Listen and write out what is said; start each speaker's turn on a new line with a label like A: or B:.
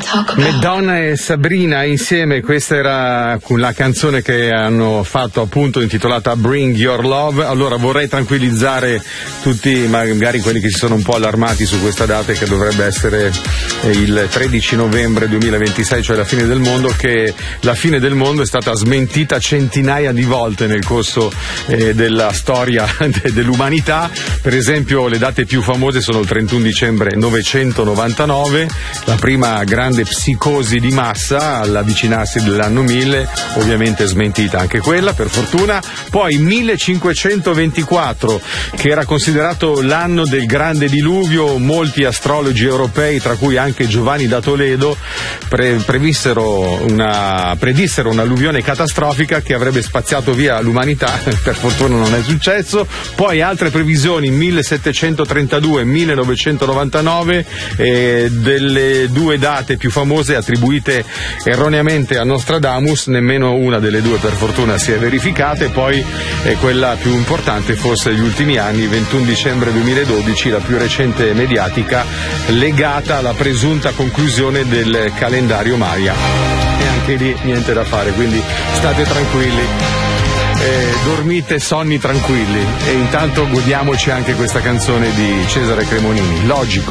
A: Madonna e Sabrina insieme, questa era la canzone che hanno fatto, appunto, intitolata Bring Your Love. Allora vorrei tranquillizzare tutti, magari quelli che si sono un po' allarmati su questa data, che dovrebbe essere il 13 novembre 2026, cioè la fine del mondo, che la fine del mondo è stata smentita centinaia di volte nel corso della storia dell'umanità. Per esempio, le date più famose sono il 31 dicembre 999, la prima grande psicosi di massa all'avvicinarsi dell'anno 1000, ovviamente smentita anche quella, per fortuna. Poi 1524, che era considerato l'anno del grande diluvio, molti astrologi europei, tra cui anche Giovanni da Toledo, predissero un'alluvione catastrofica che avrebbe spaziato via l'umanità. Per fortuna non è successo. Poi altre previsioni, 1732 1999, delle due date più famose attribuite erroneamente a Nostradamus, nemmeno una delle due per fortuna si è verificata. E poi quella più importante, forse degli ultimi anni, 21 dicembre 2012, la più recente mediatica, legata alla presunta conclusione del calendario Maya. E anche lì niente da fare, quindi state tranquilli, dormite sonni tranquilli, e intanto godiamoci anche questa canzone di Cesare Cremonini, Logico.